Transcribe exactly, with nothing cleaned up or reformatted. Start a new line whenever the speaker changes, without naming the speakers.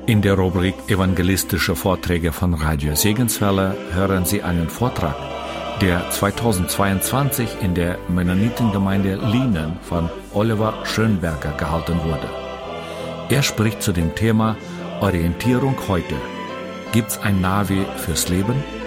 In der Rubrik Evangelistische Vorträge von Radio Segenswelle hören Sie einen Vortrag, der zweitausendzweiundzwanzig in der Mennonitengemeinde Lienen von Oliver Schönberger gehalten wurde. Er spricht zu dem Thema Orientierung heute. Gibt's ein Navi fürs Leben?